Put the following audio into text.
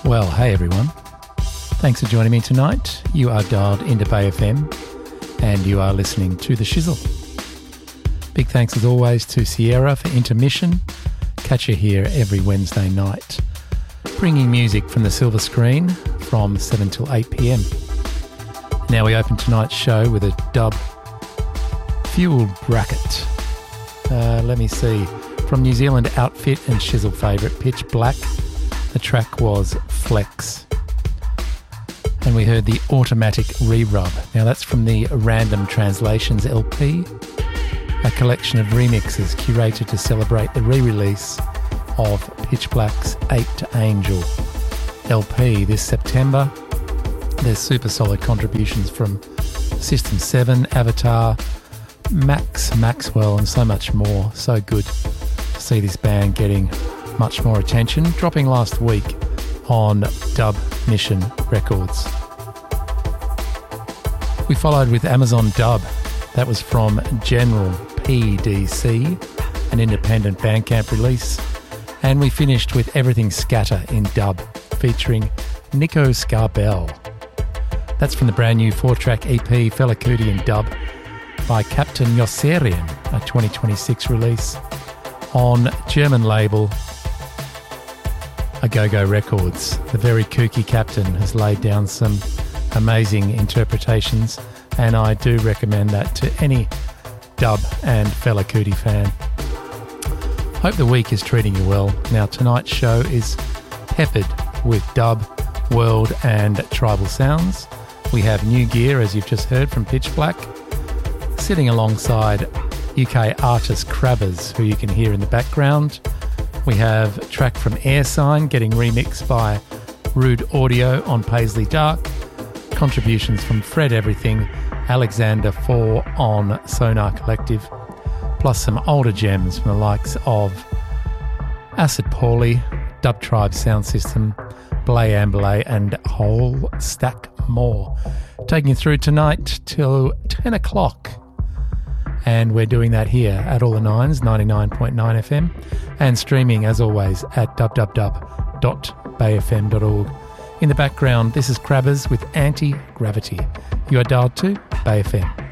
Well, hey everyone. Thanks for joining me tonight. You are dialed into Bay FM and you are listening to The Shizzle. Big thanks as always to Sierra for intermission. Catch her here every Wednesday night, bringing music from the silver screen from 7 till 8 p.m. Now we open tonight's show with a dub fueled bracket. Let me see. From New Zealand outfit and Shizzle favourite Pitch Black, the track was Flex. And we heard the Automatic Re-Rub. Now that's from the Random Translations LP, a collection of remixes curated to celebrate the re-release of Pitch Black's 8 to Angel LP this September. There's super solid contributions from System 7, Avatar, Max Maxwell and so much more. So good to see this band getting much more attention, dropping last week on Dub Mission Records. We followed with Amazon Dub. That was from General PDC, an independent Bandcamp release. And we finished with Everything Scatter in Dub, featuring Nico Scarbell. That's from the brand new 4-track EP Fela Kuti in Dub by Captain Yossarian, a 2026 release on German label Agogo Records. The very kooky Captain has laid down some amazing interpretations, and I do recommend that to any Dub and Fela Kuti fan. Hope the week is treating you well. Now tonight's show is peppered with dub, world and tribal sounds. We have new gear, as you've just heard, from Pitch Black, sitting alongside UK artist Crabbers, who you can hear in the background. We have a track from Airsign getting remixed by Rude Audio on Paisley Dark, contributions from Fred Everything, Alexander 4 on Sonar Collective, plus some older gems from the likes of Acid Paulie, Dub Tribe Sound System, Blay Amblay and a whole stack more. Taking you through tonight till 10 o'clock. And we're doing that here at All the Nines, 99.9 FM, and streaming as always at www.bayfm.org. In the background, this is Crabbers with Anti-Gravity. You are dialed to Bay FM.